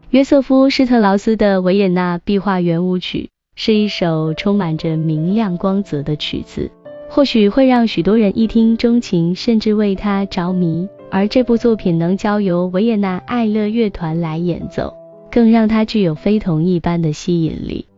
约瑟夫·施特劳斯的维也纳壁画圆舞曲是一首充满着明亮光泽的曲子，或许会让许多人一听钟情，甚至为它着迷。而这部作品能交由维也纳爱乐乐团来演奏，更让它具有非同一般的吸引力。